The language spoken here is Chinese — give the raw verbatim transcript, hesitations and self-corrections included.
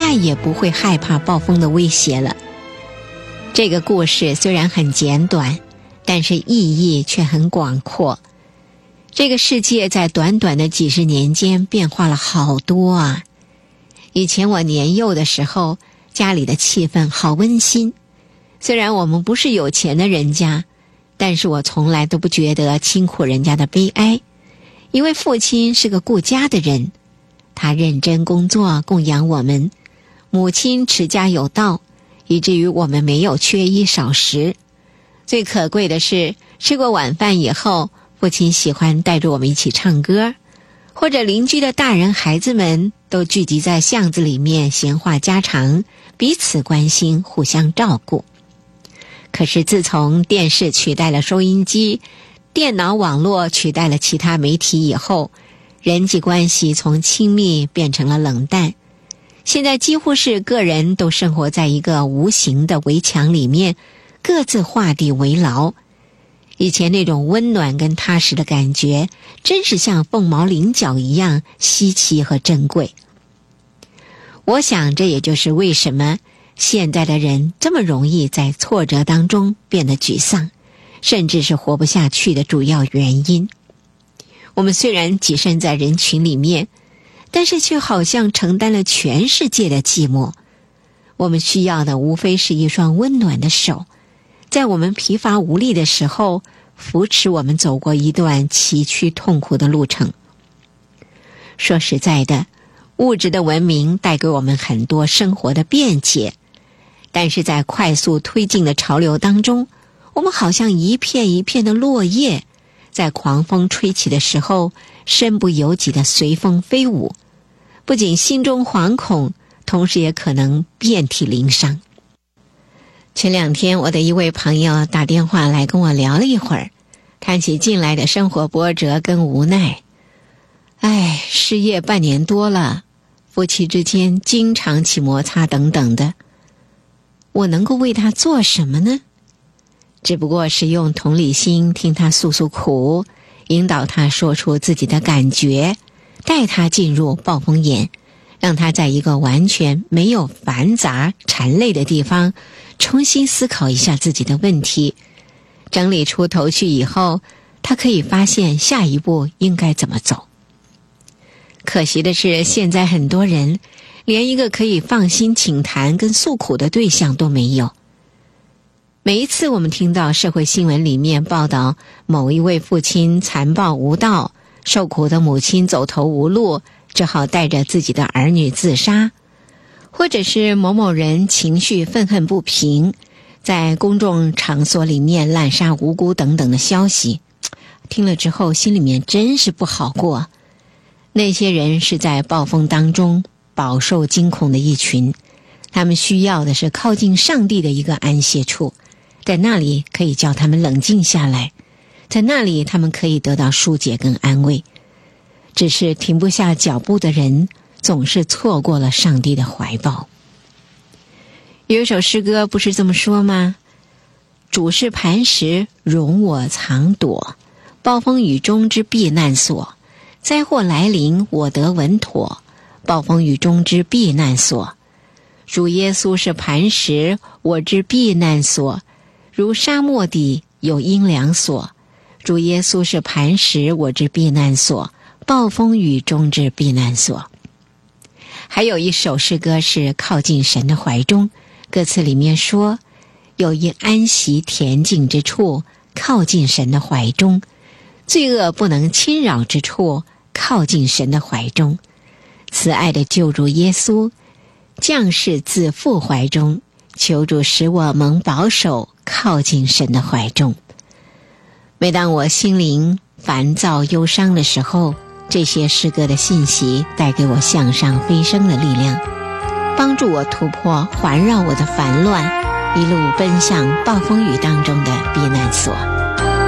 再也不会害怕暴风的威胁了。这个故事虽然很简短，但是意义却很广阔。这个世界在短短的几十年间变化了好多啊！以前我年幼的时候，家里的气氛好温馨。虽然我们不是有钱的人家，但是我从来都不觉得清苦人家的悲哀。因为父亲是个顾家的人，他认真工作供养我们，母亲持家有道，以至于我们没有缺衣少食。最可贵的是，吃过晚饭以后，父亲喜欢带着我们一起唱歌，或者邻居的大人孩子们都聚集在巷子里面闲话家常，彼此关心，互相照顾。可是自从电视取代了收音机，电脑网络取代了其他媒体以后，人际关系从亲密变成了冷淡。现在几乎是个人都生活在一个无形的围墙里面，各自画地为牢。以前那种温暖跟踏实的感觉，真是像凤毛麟角一样稀奇和珍贵。我想这也就是为什么现在的人这么容易在挫折当中变得沮丧，甚至是活不下去的主要原因。我们虽然跻身在人群里面，但是却好像承担了全世界的寂寞。我们需要的无非是一双温暖的手，在我们疲乏无力的时候，扶持我们走过一段崎岖痛苦的路程。说实在的，物质的文明带给我们很多生活的便捷，但是在快速推进的潮流当中，我们好像一片一片的落叶，在狂风吹起的时候，身不由己地随风飞舞，不仅心中惶恐，同时也可能遍体鳞伤。前两天我的一位朋友打电话来跟我聊了一会儿，谈起近来的生活波折跟无奈。唉，失业半年多了，夫妻之间经常起摩擦等等的。我能够为他做什么呢？只不过是用同理心听他诉诉苦，引导他说出自己的感觉，带他进入暴风眼，让他在一个完全没有繁杂缠累的地方重新思考一下自己的问题，整理出头绪以后，他可以发现下一步应该怎么走。可惜的是，现在很多人连一个可以放心倾谈跟诉苦的对象都没有。每一次我们听到社会新闻里面报道某一位父亲残暴无道，受苦的母亲走投无路，只好带着自己的儿女自杀，或者是某某人情绪愤恨不平，在公众场所里面滥杀无辜等等的消息，听了之后心里面真是不好过。那些人是在暴风当中饱受惊恐的一群，他们需要的是靠近上帝的一个安歇处，在那里可以叫他们冷静下来，在那里他们可以得到疏解跟安慰。只是停不下脚步的人，总是错过了上帝的怀抱。有一首诗歌不是这么说吗？主是磐石，容我藏躲，暴风雨中之避难所，灾祸来临，我得稳妥，暴风雨中之避难所。主耶稣是磐石，我之避难所，如沙漠底有阴凉所。主耶稣是磐石，我之避难所，暴风雨中之避难所。还有一首诗歌是靠近神的怀中，歌词里面说，有一安息恬静之处，靠近神的怀中，罪恶不能侵扰之处，靠近神的怀中。慈爱的救主耶稣降世自父怀中，求主使我蒙保守，靠近神的怀中。每当我心灵烦躁忧伤的时候，这些诗歌的信息带给我向上飞升的力量，帮助我突破环绕我的烦乱，一路奔向暴风雨当中的避难所。